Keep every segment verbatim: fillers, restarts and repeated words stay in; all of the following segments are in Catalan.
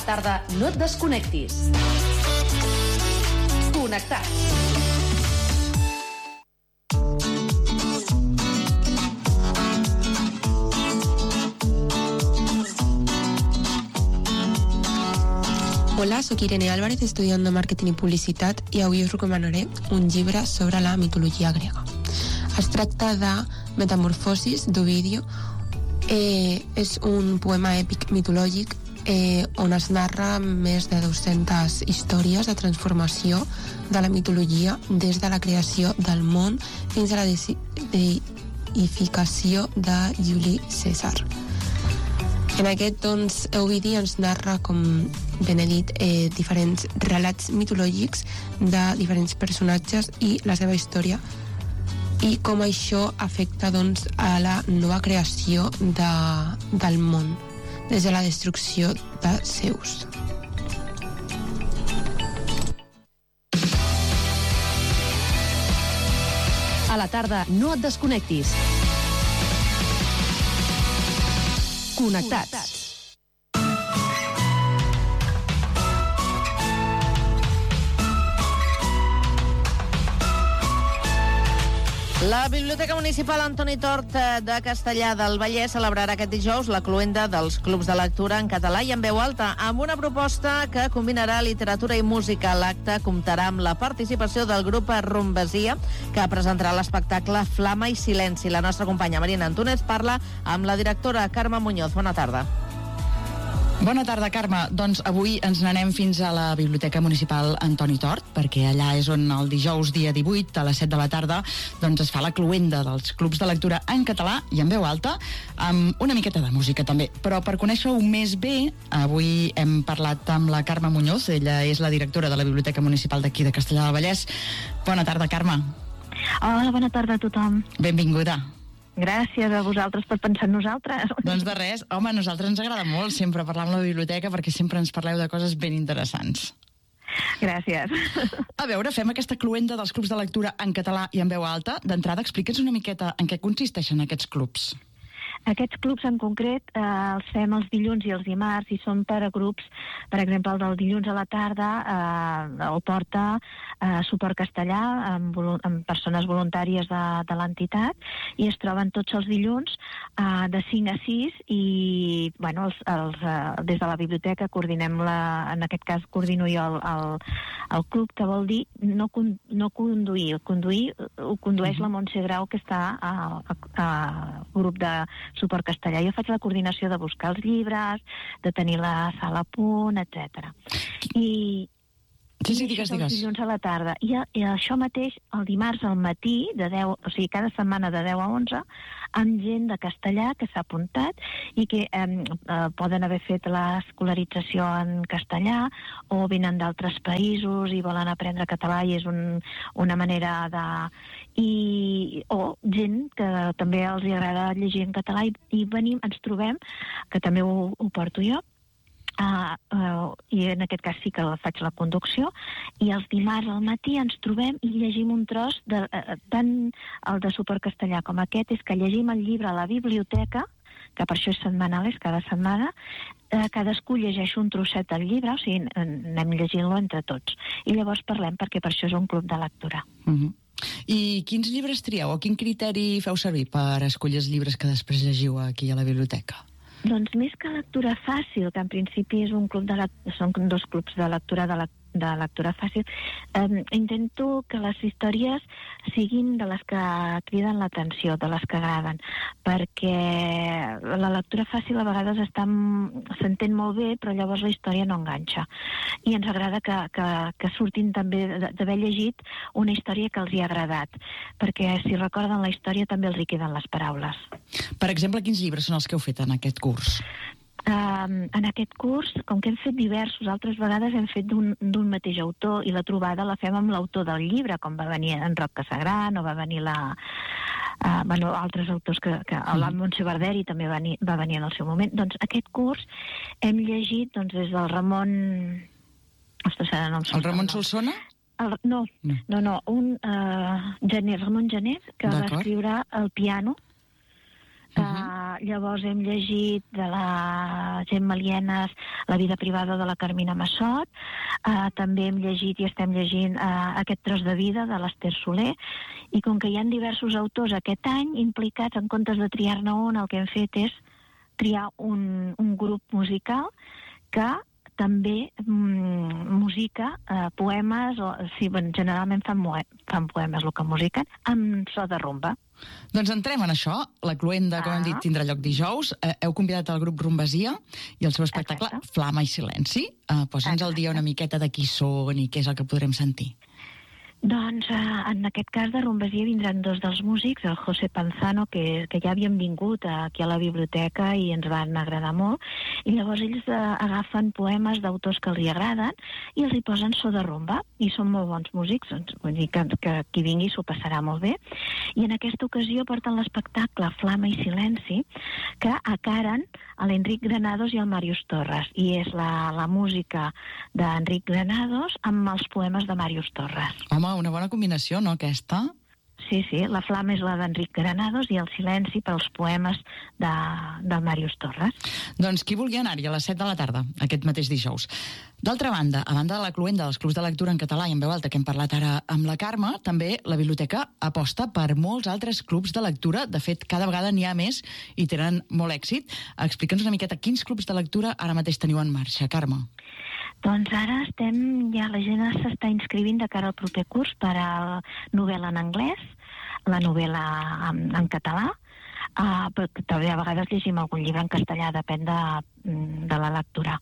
tarda no et desconnectis. Connectats. Hola, soc Irene Álvarez, estudiant de Màrqueting i Publicitat, i avui us recomanaré un llibre sobre la mitologia grega. Es tracta de Metamorfosis, d'Ovidio. Eh, és un poema èpic mitològic eh, on es narra més de dues-centes històries de transformació de la mitologia des de la creació del món fins a la deificació de Juli Cèsar. En aquest, doncs, Ovidi ens narra, com ben he dit, eh, diferents relats mitològics de diferents personatges i la seva història, i com això afecta, doncs, a la nova creació de, del món, des de la destrucció de Zeus. A la tarda no et desconnectis. Connectats. La Biblioteca Municipal Antoni Tort de Castellar del Vallès celebrarà aquest dijous la cloenda dels clubs de lectura en català i en veu alta, amb una proposta que combinarà literatura i música. L'acte comptarà amb la participació del grup Rumbasia, que presentarà l'espectacle Flama i Silenci. La nostra companya Marina Antúnez parla amb la directora Carme Muñoz. Bona tarda. Bona tarda, Carme. Doncs avui ens n'anem fins a la Biblioteca Municipal Antoni Tort, perquè allà és on el dijous dia divuit a les set de la tarda doncs es fa la cloenda dels clubs de lectura en català i en veu alta, amb una miqueta de música també. Però per conèixer-ho més bé, avui hem parlat amb la Carme Muñoz. Ella és la directora de la Biblioteca Municipal d'aquí de Castellar del Vallès. Bona tarda, Carme. Hola, bona tarda a tothom. Benvinguda. Gràcies a vosaltres per pensar en nosaltres. Doncs de res. Home, a nosaltres ens agrada molt sempre parlar amb la biblioteca perquè sempre ens parleu de coses ben interessants. Gràcies. A veure, fem aquesta cloenda dels clubs de lectura en català i en veu alta. D'entrada, explica'ns una miqueta en què consisteixen aquests clubs. Aquests clubs en concret eh, els fem els dilluns i els dimarts i són per a grups, per exemple el del dilluns a la tarda eh, el porta eh, Suport Castellà amb, amb persones voluntàries de, de l'entitat, i es troben tots els dilluns eh, de cinc a sis i bueno, els, els, eh, des de la biblioteca coordinem la, en aquest cas coordino jo el, el, el club, que vol dir no, con, no conduir, conduir ho condueix la Montse Grau, que està al grup de Suport Castellà. Jo faig la coordinació de buscar els llibres, de tenir la sala a punt, etcètera. I, sí, sí, digues, digues. Dilluns a la tarda. I, I això mateix el dimarts al matí, de deu, o sigui, cada setmana de deu a onze, amb gent de castellà que s'ha apuntat i que eh, eh, poden haver fet l'escolarització en castellà o venen d'altres països i volen aprendre català i és un, una manera de... I, o gent que també els agrada llegir en català i, i venim, ens trobem, que també ho, ho porto jo, Uh, uh, i en aquest cas sí que faig la conducció, i els dimarts al matí ens trobem i llegim un tros de, uh, tant el de Suport Castellà com aquest és que llegim el llibre a la biblioteca, que per això és setmanal, és cada setmana, uh, cadascú llegeix un trosset del llibre, o sigui, anem llegint-lo entre tots i llavors parlem, perquè per això és un club de lectura. Uh-huh. I quins llibres trieu o quin criteri feu servir per escollir els llibres que després llegiu aquí a la biblioteca? Doncs més que lectura fàcil, que en principi és un club de lec- són dos clubs de lectura de, le- de lectura fàcil, eh, intento que les històries siguin de les que criden l'atenció, de les que agraden, perquè la lectura fàcil a vegades està, s'entén molt bé, però llavors la història no enganxa. I ens agrada que, que, que surtin també d'haver llegit una història que els hi ha agradat, perquè si recorden la història també els hi queden les paraules. Per exemple, quins llibres són els que heu fet en aquest curs? Uh, en aquest curs, com que hem fet diversos, altres vegades hem fet d'un mateix autor i la trobada la fem amb l'autor del llibre, com va venir en Roc Casagran o va venir la... Uh, bueno, altres autors que, que mm. la Montse Barderi també va venir, va venir en el seu moment. Doncs aquest curs hem llegit doncs, des del Ramon... Ostres, ara no em surt el Ramon Solsona? El, no, no, no, no, un uh, Gener, Ramon Gener, que va escriure El piano. Uh-huh. Uh, Uh, llavors hem llegit de la Gemma Lienas La vida privada de la Carmina Massot, uh, també hem llegit i estem llegint uh, Aquest tros de vida de l'Ester Soler, i com que hi ha diversos autors aquest any implicats, en comptes de triar-ne un, el que hem fet és triar un, un grup musical que també mm, musica eh, poemes, o sí, bueno, generalment fan, fan poemes el que musiquen, amb so de rumba. Doncs entrem en això. La Cluenda, com ah. hem dit, tindrà lloc dijous. Eh, heu convidat el grup Rumbasia i el seu espectacle Exacte. Flama i Silenci. Eh, Posa'ns al dia una miqueta de qui són i què és el que podrem sentir. Doncs eh, en aquest cas de Rumbasia vindran dos dels músics, el José Panzano, que, que ja havien vingut aquí a la biblioteca i ens van agradar molt, i llavors ells eh, agafen poemes d'autors que els agraden i els hi posen so de rumba, i són molt bons músics, doncs, vull dir que, que qui vingui s'ho passarà molt bé. I en aquesta ocasió porten l'espectacle Flama i Silenci, que acaren a l'Enric Granados i al Màrius Torres, i és la, la música d'Enric Granados amb els poemes de Màrius Torres. Home, una bona combinació, no, aquesta? Sí, sí, la Flama és la d'Enric Granados i el Silenci pels poemes de, del Màrius Torres. Doncs qui vulgui anar-hi a les set de la tarda, aquest mateix dijous. D'altra banda, a banda de la cluenda dels clubs de lectura en català i en veu alta que hem parlat ara amb la Carme, també la biblioteca aposta per molts altres clubs de lectura. De fet, cada vegada n'hi ha més i tenen molt èxit. Explica'ns una miqueta quins clubs de lectura ara mateix teniu en marxa, Carme. Doncs ara estem, ja la gent s'està inscrivint de cara al proper curs per a la novel·la en anglès, la novel·la en, en català, uh, però també a vegades llegim algun llibre en castellà, depèn de, de la lectura.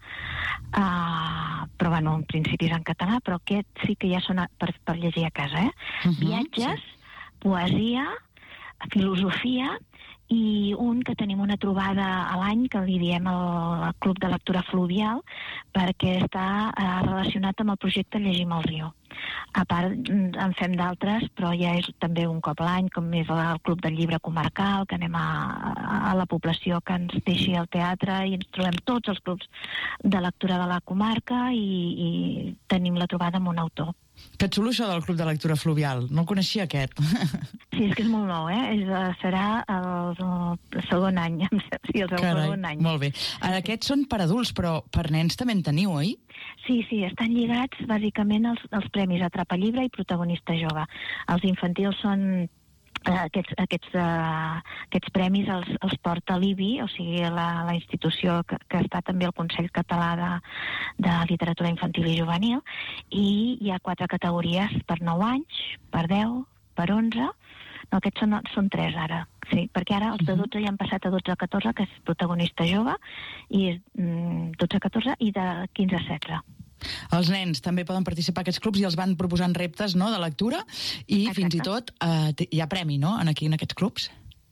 Uh, però bueno, en principi és en català, però aquest sí que ja són a, per, per llegir a casa, eh? Uh-huh, Viatges, sí. Poesia, filosofia, i un que tenim una trobada a l'any que li diem el Club de Lectura Fluvial, perquè està eh, relacionat amb el projecte Llegim al Riu. A part, en fem d'altres, però ja és també un cop a l'any, com és el Club del Llibre Comarcal, que anem a, a la població que ens deixi el teatre i ens trobem tots els clubs de lectura de la comarca i, i tenim la trobada amb un autor. Que xulo això del Club de Lectura Fluvial. No el coneixia, aquest. Sí, és que és molt nou, eh? És, serà el, el segon any. Sí, el Carai, segon any. Molt bé. Ara, aquests són per adults, però per nens també en teniu, oi? Sí, sí, estan lligats bàsicament als, als premis Atrapa Llibre i Protagonista Jove. Els infantils són... Uh, aquests, aquests, uh, aquests premis els, els porta l'I B I, o sigui, la, la institució que, que està també al Consell Català de, de Literatura Infantil i Juvenil, i hi ha quatre categories per nou anys, per deu, per onze, no, aquests són, són tres ara, sí, perquè ara els de dotze ja han passat a dotze a catorze, que és Protagonista Jove, i és mm, dotze a catorze, i de quinze a setze. Els nens també poden participar a aquests clubs i els van proposant reptes, no?, de lectura, i Exacte. Fins i tot eh, hi ha premi, no?, en aquí en aquests clubs?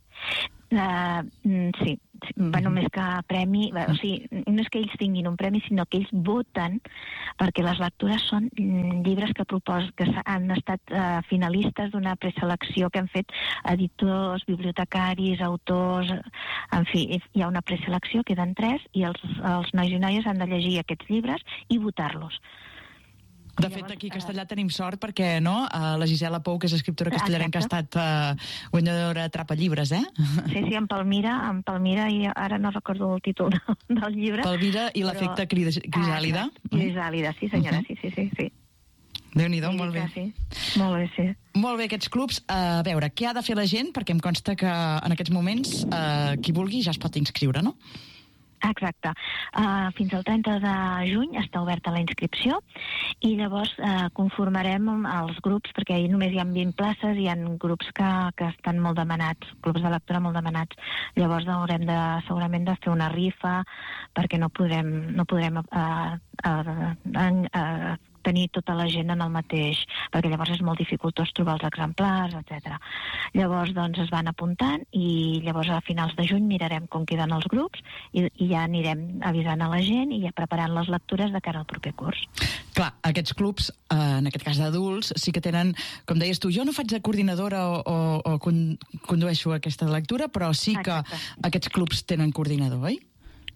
Uh, sí, bueno, més que premi, o sigui, no és que ells tinguin un premi, sinó que ells voten, perquè les lectures són llibres que propos, que han estat uh, finalistes d'una preselecció que han fet editors, bibliotecaris, autors, en fi, hi ha una preselecció, queden tres, i els, els nois i noies han de llegir aquests llibres i votar-los. De fet, aquí a Castellà tenim sort perquè, no?, la Gisela Pou, que és escriptora castellarenca, que ha estat uh, guanyadora Atrapa Llibres, eh? Sí, sí, en Palmira, en Palmira, i ara no recordo el títol del, del llibre. Palmira i però... l'efecte Crisàlida. Ah, Crisàlida, sí senyora, uh-huh. sí, sí, sí, sí. Déu-n'hi-do, molt bé. Sí. Molt bé, sí. Molt bé, aquests clubs. A veure, què ha de fer la gent? Perquè em consta que en aquests moments uh, qui vulgui ja es pot inscriure, no? Exacte. Uh, fins al trenta de juny està oberta la inscripció i llavors uh, conformarem els grups, perquè ahir només hi ha vint places i hi ha grups que, que estan molt demanats, clubs de lectura molt demanats. Llavors haurem de, segurament de fer una rifa perquè no podrem, no podrem uh, uh, uh, uh, tenir tota la gent en el mateix, perquè llavors és molt dificultós trobar els exemplars, etcètera. Llavors, doncs, es van apuntant i llavors a finals de juny mirarem com queden els grups i, i ja anirem avisant a la gent i ja preparant les lectures de cara al proper curs. Clar, aquests clubs, eh, en aquest cas d'adults, sí que tenen, com deies tu, jo no faig de coordinadora o, o, o con, condueixo aquesta lectura, però sí que Exacte. Aquests clubs tenen coordinador, oi?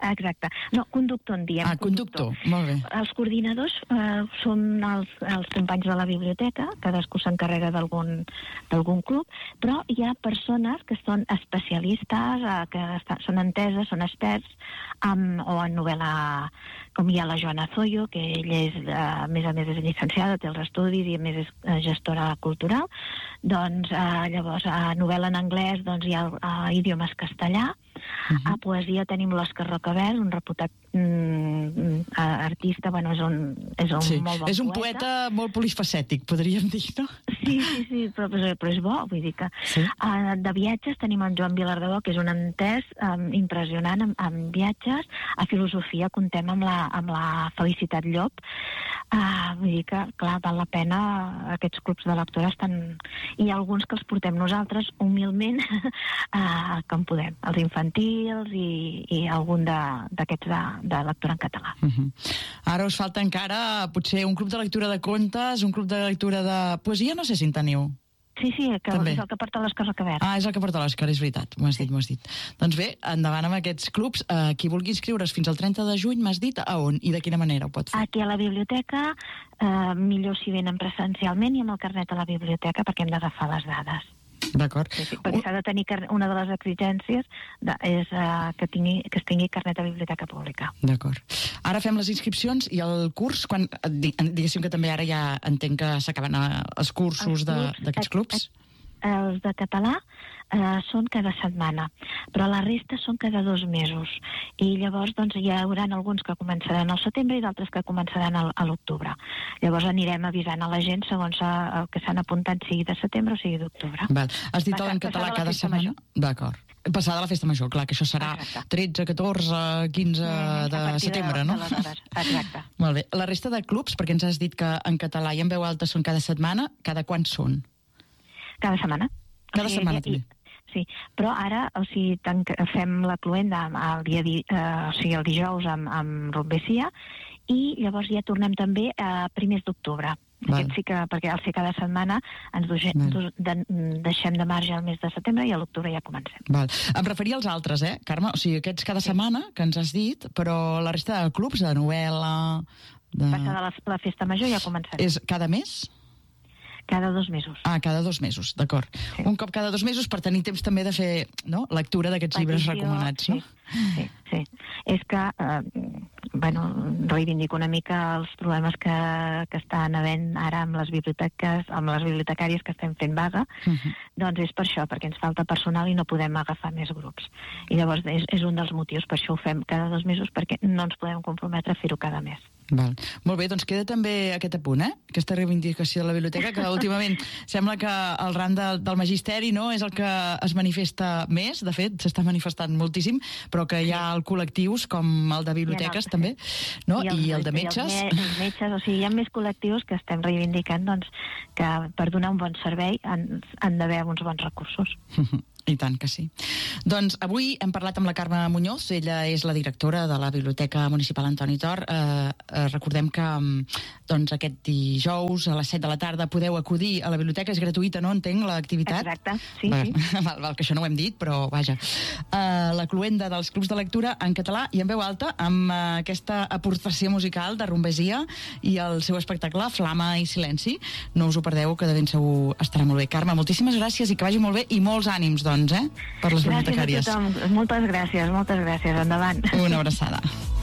Exacte. No, conductor en diem. Ah, conductor. conductor. Molt bé. Els coordinadors eh, són els, els companys de la biblioteca, cadascú s'encarrega d'algun d'algun club, però hi ha persones que són especialistes, eh, que estan, són enteses, són experts, amb, o en novel·la, com hi ha la Joana Zoyo, que ella és, eh, a més a més és llicenciada, té els estudis i a més és eh, gestora cultural. Doncs eh, llavors a novel·la en anglès doncs hi ha eh, idiomes castellà. Uh-huh. A poesia tenim l'Òscar Rocabert, un reputat mm, artista, bueno, és un, és un sí. molt bon és un poeta. poeta molt polifacètic, podríem dir, no? Sí, sí, sí, però, però és bo, vull dir que... Sí. Uh, de viatges tenim en Joan Vilardebó, que és un entès um, impressionant en, en viatges. A filosofia contem amb la, amb la Felicitat Llop. Uh, vull dir que, clar, val la pena, aquests clubs de lectura estan... Hi ha alguns que els portem nosaltres, humilment, uh, com podem, els infantils i, i algun d'aquests de, de, de lectura en català. Uh-huh. Ara us falta encara, potser, un club de lectura de contes, un club de lectura de poesia, no sé si en teniu. Sí, sí, que També. És el que porta l'Òscar Rocabert. Ah, és el que porta l'Òscar, és veritat, m'ho has dit, m'ho has dit. Doncs bé, endavant amb aquests clubs. Eh, qui vulgui inscriure's fins al trenta de juny, m'has dit, a on i de quina manera ho pot fer? Aquí a la biblioteca, eh, millor si venen presencialment i amb el carnet a la biblioteca, perquè hem d'agafar les dades. D'acord. Sí, sí, perquè s'ha de tenir carnet, una de les exigències de, és uh, que, tingui, que es tingui carnet a biblioteca pública. D'acord. Ara fem les inscripcions i el curs, quan, diguéssim que també ara ja entenc que s'acaben els cursos d'aquests clubs. Els de català eh, són cada setmana, però la resta són cada dos mesos. I llavors doncs, hi haurà alguns que començaran al setembre i d'altres que començaran al, a l'octubre. Llavors anirem avisant a la gent segons el que s'han apuntat, sigui de setembre o sigui d'octubre. Has dit en català cada setmana? D'acord. Passada la festa major, clar, que això serà exacte. tretze, catorze, quinze de setembre, no? Exacte. Molt bé. La resta de clubs, perquè ens has dit que en català i en veu alta són cada setmana, cada quan són? Cada setmana. Cada o sigui, setmana, també. Sí, però ara, o sigui, tanc, fem la cluenda el dia di, eh, o sigui, el dijous amb, amb Rumbesia i llavors ja tornem també a primers d'octubre. Sí que, perquè al ser cada setmana ens deixem de, deixem de marge al mes de setembre i a l'octubre ja comencem. Val. Em referia als altres, eh, Carme? O sigui, aquests cada sí. setmana, que ens has dit, però la resta de clubs, de novel·la... De... Passada la, la festa major ja començarem. És cada mes? Cada dos mesos. Ah, cada dos mesos, d'acord. Sí. Un cop cada dos mesos per tenir temps també de fer, no?, lectura d'aquests llibres recomanats, no? Sí, sí, sí. És que, eh, bueno, reivindico una mica els problemes que, que estan havent ara amb les biblioteques, amb les bibliotecàries que estem fent vaga, uh-huh. doncs és per això, perquè ens falta personal i no podem agafar més grups. I llavors és, és un dels motius, per això ho fem cada dos mesos, perquè no ens podem comprometre a fer-ho cada mes. Val. Molt bé, doncs queda també aquest apunt, eh? Aquesta reivindicació de la biblioteca, que últimament sembla que el ram de, del magisteri, no?, és el que es manifesta més, de fet, s'està manifestant moltíssim, però que hi ha el col·lectius com el de biblioteques, el, també, no?, i, els, i el de metges. I els, els metges, o sigui, hi ha més col·lectius que estem reivindicant, doncs, que per donar un bon servei han, han d'haver uns bons recursos. I tant que sí. Doncs avui hem parlat amb la Carme Muñoz, ella és la directora de la Biblioteca Municipal Antoni Tort. Eh, eh, recordem que doncs, aquest dijous a les set de la tarda podeu acudir a la biblioteca, és gratuïta, no? Entenc, l'activitat? Exacte, sí, val, sí. Val, val, que això no ho hem dit, però vaja. Eh, la cluenda dels clubs de lectura en català i en veu alta, amb eh, aquesta aportació musical de Rumbesia i el seu espectacle Flama i Silenci. No us ho perdeu, que de ben segur estarà molt bé. Carme, moltíssimes gràcies i que vagi molt bé i molts ànims, doncs, eh, per les bibliotecàries. Gràcies a tothom. Moltes gràcies, moltes gràcies. Endavant. Una abraçada.